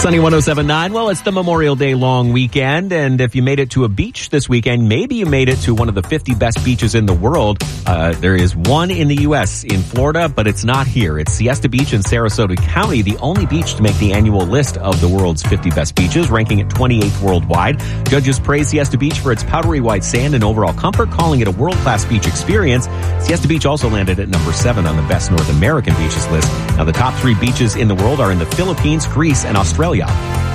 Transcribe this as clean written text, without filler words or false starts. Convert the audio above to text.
Sunny 107.9. Well, it's the Memorial Day long weekend, and if you made it to a beach this weekend, maybe you made it to one of the 50 best beaches in the world. There is one in the U.S. in Florida, but it's not here. It's Siesta Beach in Sarasota County, the only beach to make the annual list of the world's 50 best beaches, ranking at 28th worldwide. Judges praise Siesta Beach for its powdery white sand and overall comfort, calling it a world-class beach experience. Siesta Beach also landed at number 7 on the best North American beaches list. Now, the top 3 beaches in the world are in the Philippines, Greece, and Australia.